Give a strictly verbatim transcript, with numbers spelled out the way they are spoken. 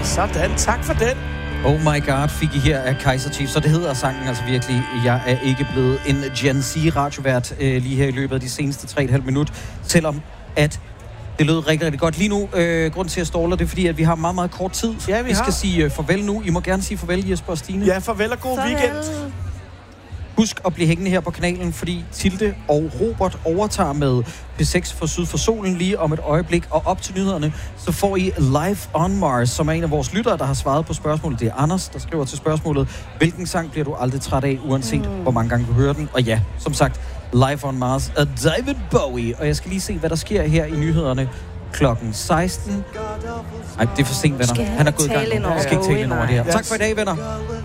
Sådan, tak for den. Oh my god, fik I her af Kaiser Chiefs. Så det hedder sangen altså virkelig, jeg er ikke blevet en Gen Z-radiovært øh, lige her i løbet af de seneste tre komma fem minut. Selvom at det lød rigtig, rigtig godt. Lige nu, øh, grunden til at ståle, det er fordi, at vi har meget, meget kort tid. Ja, vi, vi skal har. sige øh, farvel nu. I må gerne sige farvel, Jesper og Stine. Ja, farvel og god farvel. weekend. Husk at blive hængende her på kanalen, fordi Tilde og Robert overtager med P seks for Syd for Solen lige om et øjeblik. Og op til nyhederne, så får I Live on Mars, som er en af vores lyttere, der har svaret på spørgsmålet. Det er Anders, der skriver til spørgsmålet, hvilken sang bliver du aldrig træt af, uanset mm. hvor mange gange du hører den? Og ja, som sagt, Live on Mars af David Bowie. Og jeg skal lige se, hvad der sker her i nyhederne klokken seksten. Ej, det er for sent, venner. Han er gået i gang. Jeg skal ikke tale ind over det her. Tak for i dag, venner.